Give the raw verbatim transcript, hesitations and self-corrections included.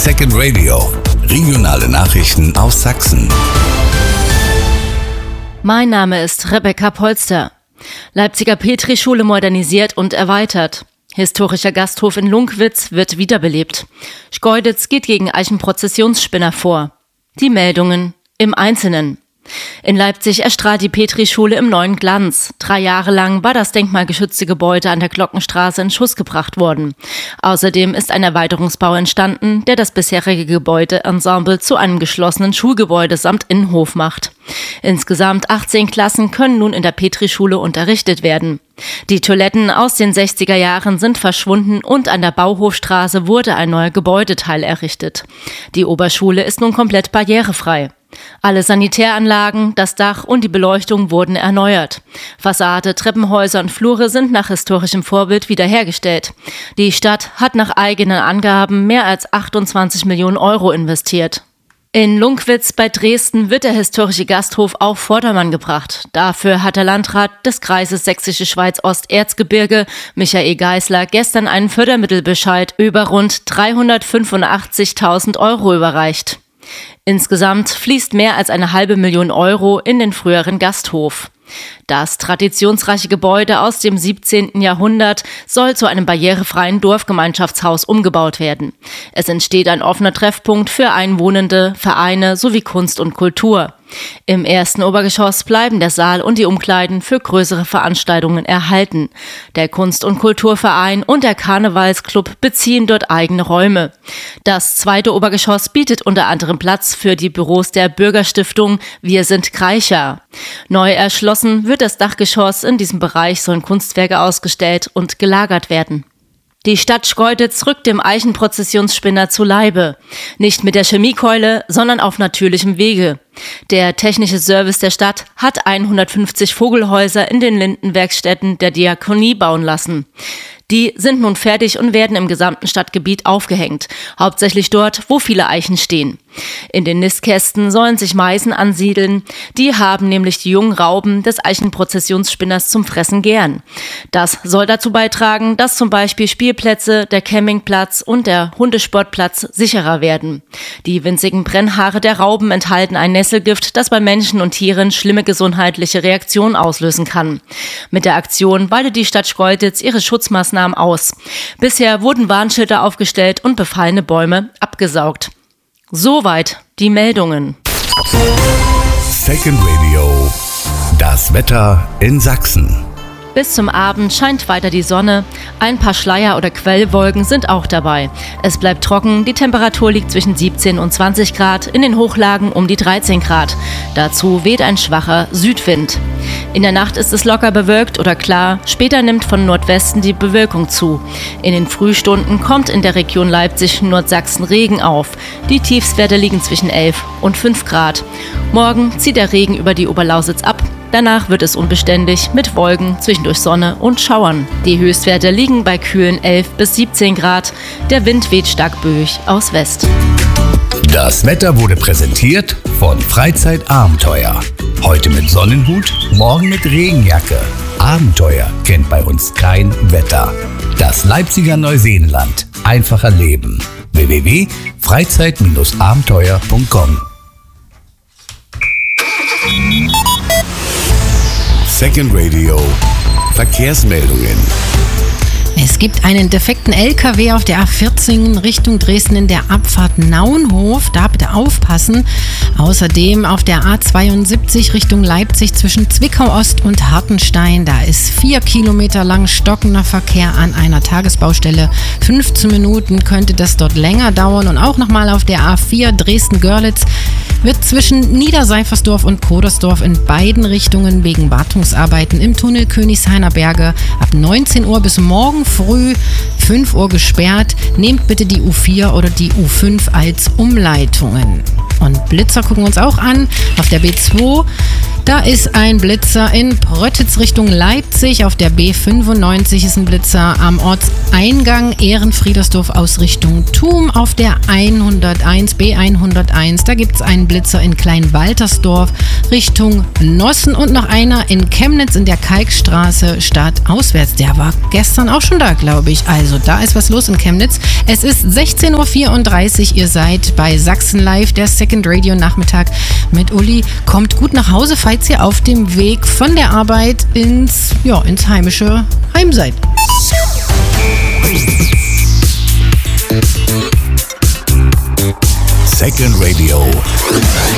Second Radio. Regionale Nachrichten aus Sachsen. Mein Name ist Rebecca Polster. Leipziger Petrischule modernisiert und erweitert. Historischer Gasthof in Lunkwitz wird wiederbelebt. Schkeuditz geht gegen Eichenprozessionsspinner vor. Die Meldungen im Einzelnen. In Leipzig erstrahlt die Petrischule im neuen Glanz. Drei Jahre lang war das denkmalgeschützte Gebäude an der Glockenstraße in Schuss gebracht worden. Außerdem ist ein Erweiterungsbau entstanden, der das bisherige Gebäudeensemble zu einem geschlossenen Schulgebäude samt Innenhof macht. Insgesamt achtzehn Klassen können nun in der Petrischule unterrichtet werden. Die Toiletten aus den sechziger Jahren sind verschwunden und an der Bauhofstraße wurde ein neuer Gebäudeteil errichtet. Die Oberschule ist nun komplett barrierefrei. Alle Sanitäranlagen, das Dach und die Beleuchtung wurden erneuert. Fassade, Treppenhäuser und Flure sind nach historischem Vorbild wiederhergestellt. Die Stadt hat nach eigenen Angaben mehr als achtundzwanzig Millionen Euro investiert. In Lunkwitz bei Dresden wird der historische Gasthof auf Vordermann gebracht. Dafür hat der Landrat des Kreises Sächsische Schweiz-Ost-Erzgebirge, Michael Geisler, gestern einen Fördermittelbescheid über rund dreihundertfünfundachtzigtausend Euro überreicht. Insgesamt fließt mehr als eine halbe Million Euro in den früheren Gasthof. Das traditionsreiche Gebäude aus dem siebzehnten Jahrhundert soll zu einem barrierefreien Dorfgemeinschaftshaus umgebaut werden. Es entsteht ein offener Treffpunkt für Einwohnende, Vereine sowie Kunst und Kultur. Im ersten Obergeschoss bleiben der Saal und die Umkleiden für größere Veranstaltungen erhalten. Der Kunst- und Kulturverein und der Karnevalsclub beziehen dort eigene Räume. Das zweite Obergeschoss bietet unter anderem Platz für die Büros der Bürgerstiftung Wir sind Kreicher. Neu erschlossen wird das Dachgeschoss. In diesem Bereich sollen Kunstwerke ausgestellt und gelagert werden. Die Stadt Schkeuditz rückt dem Eichenprozessionsspinner zu Leibe. Nicht mit der Chemiekeule, sondern auf natürlichem Wege. Der technische Service der Stadt hat hundertfünfzig Vogelhäuser in den Lindenwerkstätten der Diakonie bauen lassen. Die sind nun fertig und werden im gesamten Stadtgebiet aufgehängt, hauptsächlich dort, wo viele Eichen stehen. In den Nistkästen sollen sich Meisen ansiedeln, die haben nämlich die jungen Raupen des Eichenprozessionsspinners zum Fressen gern. Das soll dazu beitragen, dass zum Beispiel Spielplätze, der Campingplatz und der Hundesportplatz sicherer werden. Die winzigen Brennhaare der Raupen enthalten ein Nesselgift, das bei Menschen und Tieren schlimme gesundheitliche Reaktionen auslösen kann. Mit der Aktion weitet die Stadt Schkeuditz ihre Schutzmaßnahmen aus. Bisher wurden Warnschilder aufgestellt und befallene Bäume abgesaugt. Soweit die Meldungen. Second Radio. Das Wetter in Sachsen. Bis zum Abend scheint weiter die Sonne. Ein paar Schleier- oder Quellwolken sind auch dabei. Es bleibt trocken, die Temperatur liegt zwischen siebzehn und zwanzig Grad, in den Hochlagen um die dreizehn Grad. Dazu weht ein schwacher Südwind. In der Nacht ist es locker bewölkt oder klar, später nimmt von Nordwesten die Bewölkung zu. In den Frühstunden kommt in der Region Leipzig-Nordsachsen Regen auf. Die Tiefstwerte liegen zwischen elf und fünf Grad. Morgen zieht der Regen über die Oberlausitz ab. Danach wird es unbeständig mit Wolken, zwischendurch Sonne und Schauern. Die Höchstwerte liegen bei kühlen elf bis siebzehn Grad. Der Wind weht stark böig aus West. Das Wetter wurde präsentiert von Freizeitabenteuer. Heute mit Sonnenhut, morgen mit Regenjacke. Abenteuer kennt bei uns kein Wetter. Das Leipziger Neuseenland. Einfacher Leben. w w w punkt freizeit abenteuer punkt com Second Radio. Verkehrsmeldungen. Es gibt einen defekten L K W auf der A vierzehn Richtung Dresden in der Abfahrt Naunhof. Da bitte aufpassen. Außerdem auf der A zweiundsiebzig Richtung Leipzig zwischen Zwickau Ost und Hartenstein. Da ist vier Kilometer lang stockender Verkehr an einer Tagesbaustelle. fünfzehn Minuten könnte das dort länger dauern. Und auch nochmal auf der A vier Dresden-Görlitz wird zwischen Niederseifersdorf und Kodersdorf in beiden Richtungen wegen Wartungsarbeiten im Tunnel Königshainer Berge ab neunzehn Uhr bis morgen früh fünf Uhr gesperrt. Nehmt bitte die U vier oder die U fünf als Umleitungen. Und Blitzer gucken wir uns auch an. Auf der B zwei, da ist ein Blitzer in Pröttitz Richtung Leipzig. Auf der B fünfundneunzig ist ein Blitzer am Ortseingang Ehrenfriedersdorf aus Richtung Thum. Auf der hunderteins, B hunderteins, da gibt es einen Blitzer in Kleinwaltersdorf Richtung Nossen und noch einer in Chemnitz in der Kalkstraße stadtauswärts. Der war gestern auch schon schon da, glaube ich. Also da ist was los in Chemnitz. Es ist sechzehn Uhr vierunddreißig. Ihr seid bei Sachsen Live, der Second Radio Nachmittag mit Uli. Kommt gut nach Hause, falls ihr auf dem Weg von der Arbeit ins, ja, ins heimische Heim seid. Second Radio.